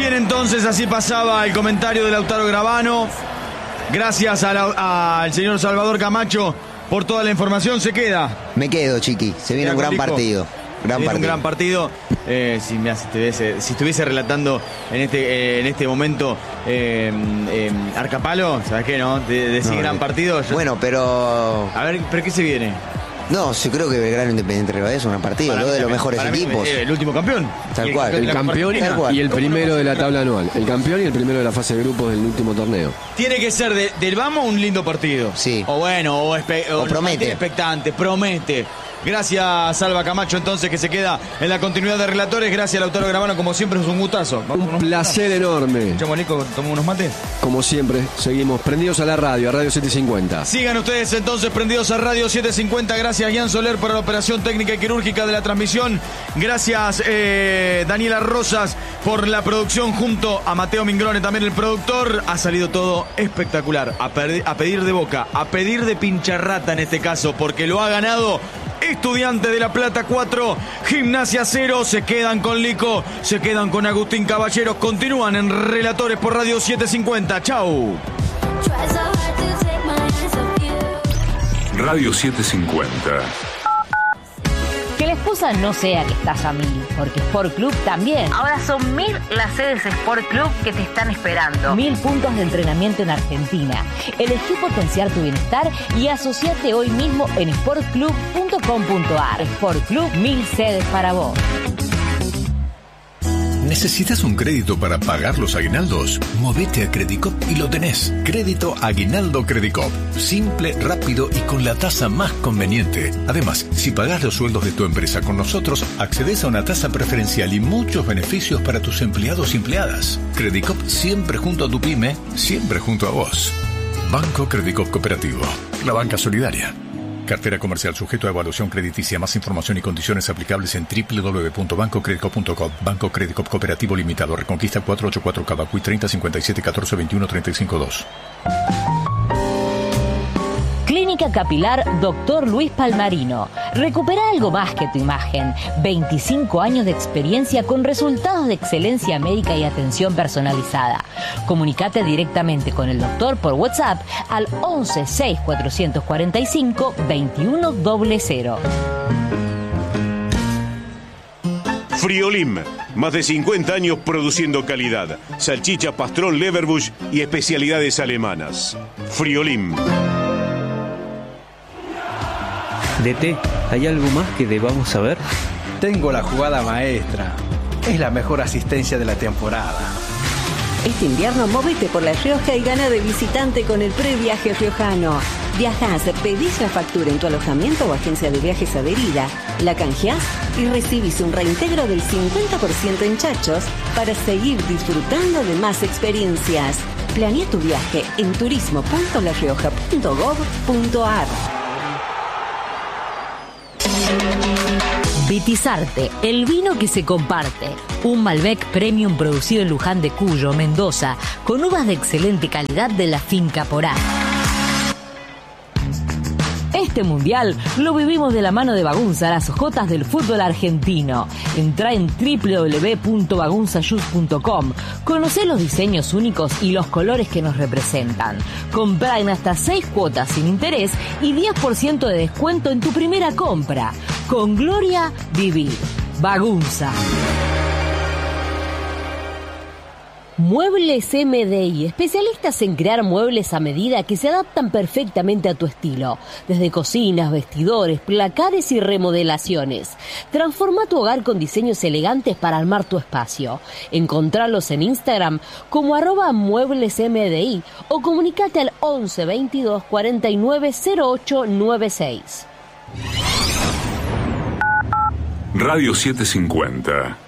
Bien, entonces así pasaba el comentario de Lautaro Gravano. Gracias al señor Salvador Camacho por toda la información. Se queda. Me quedo, Chiqui. Se viene un gran partido. Un gran partido. Si estuviese relatando en este momento Arcapalo, ¿sabes qué, no? Decir gran partido. Bueno, pero... A ver, ¿pero qué se viene? No, yo creo que Belgrano Independiente Rivadavia es un partido, luego de los mejores equipos. El último campeón. Tal cual. El campeón y el primero de la tabla anual. El campeón y el primero de la fase de grupos del último torneo. Tiene que ser del vamos un lindo partido. Sí. O bueno, o promete. Expectante, promete. Gracias, Salva Camacho, entonces, que se queda en la continuidad de relatores. Gracias, Lautaro Gravano, como siempre, es un gustazo. Un placer enorme. Chamo, Nico, ¿tomamos unos mates? Como siempre, seguimos prendidos a la radio, a Radio 750. Sigan ustedes entonces prendidos a Radio 750. Gracias, Ian Soler, por la operación técnica y quirúrgica de la transmisión. Gracias, Daniela Rosas, por la producción, junto a Mateo Mingrone, también el productor. Ha salido todo espectacular. A pedir de boca, a pedir de pincharrata en este caso, porque lo ha ganado Estudiantes de La Plata 4, Gimnasia 0. Se quedan con Lico, se quedan con Agustín Caballeros. Continúan en Relatores por Radio 750. Chau. Radio 750. Que la excusa no sea que estás a 1000, porque Sport Club también. Ahora son 1000 las sedes Sport Club que te están esperando. 1000 puntos de entrenamiento en Argentina. Elegí potenciar tu bienestar y asociate hoy mismo en sportclub.com.ar. Sport Club, 1000 sedes para vos. ¿Necesitas un crédito para pagar los aguinaldos? Movete a Credicop y lo tenés. Crédito Aguinaldo Credicop. Simple, rápido y con la tasa más conveniente. Además, si pagás los sueldos de tu empresa con nosotros, accedes a una tasa preferencial y muchos beneficios para tus empleados y empleadas. Credicop, siempre junto a tu pyme, siempre junto a vos. Banco Credicop Cooperativo. La banca solidaria. Cartera comercial sujeto a evaluación crediticia. Más información y condiciones aplicables en www.bancocredicop.com. Banco Credicop Cooperativo Limitado. Reconquista 484 Cavacuy 30 57 14 21 35 2. Clínica Capilar Dr. Luis Palmarino. Recupera algo más que tu imagen. 25 años de experiencia con resultados de excelencia médica y atención personalizada. Comunicate directamente con el doctor por WhatsApp al 11 6 445 2100. Friolim, más de 50 años produciendo calidad. Salchicha, pastrón, leverbush y especialidades alemanas. Friolim. DT, ¿hay algo más que debamos saber? Tengo la jugada maestra. Es la mejor asistencia de la temporada. Este invierno móvete por La Rioja y gana de visitante con el previaje riojano. Viajás, pedís la factura en tu alojamiento o agencia de viajes adherida, la canjeás y recibís un reintegro del 50% en chachos para seguir disfrutando de más experiencias. Planea tu viaje en turismo.larioja.gov.ar. Vitizarte, el vino que se comparte. Un Malbec Premium producido en Luján de Cuyo, Mendoza, con uvas de excelente calidad de la finca Porá. Este mundial lo vivimos de la mano de Bagunza, las hojotas del fútbol argentino. Entrá en www.bagunzayus.com. Conocé los diseños únicos y los colores que nos representan. Comprá en hasta 6 cuotas sin interés y 10% de descuento en tu primera compra. Con gloria, vivir. Bagunza. Muebles MDI, especialistas en crear muebles a medida que se adaptan perfectamente a tu estilo. Desde cocinas, vestidores, placares y remodelaciones. Transforma tu hogar con diseños elegantes para armar tu espacio. Encontralos en Instagram como @mueblesmdi o comunicate al 11 22 49 08 96. Radio 750.